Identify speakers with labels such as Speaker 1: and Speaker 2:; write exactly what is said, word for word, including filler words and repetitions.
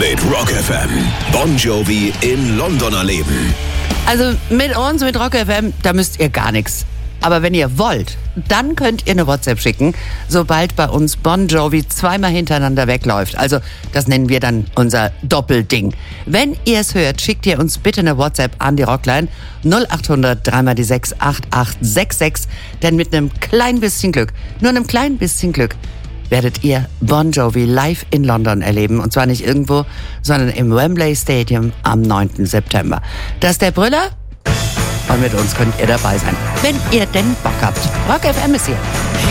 Speaker 1: mit Rock F M. Bon Jovi in London erleben.
Speaker 2: Also mit uns, mit Rock F M, da müsst ihr gar nichts. Aber wenn ihr wollt, dann könnt ihr eine WhatsApp schicken, sobald bei uns Bon Jovi zweimal hintereinander wegläuft. Also das nennen wir dann unser Doppelding. Wenn ihr es hört, schickt ihr uns bitte eine WhatsApp an die Rockline null acht hundert drei mal die sechs acht acht sechs sechs. Denn mit einem kleinen bisschen Glück, nur einem kleinen bisschen Glück, werdet ihr Bon Jovi live in London erleben. Und zwar nicht irgendwo, sondern im Wembley Stadium am neunten September. Das ist der Brüller. Und mit uns könnt ihr dabei sein, wenn ihr denn Bock habt. Rock F M ist hier.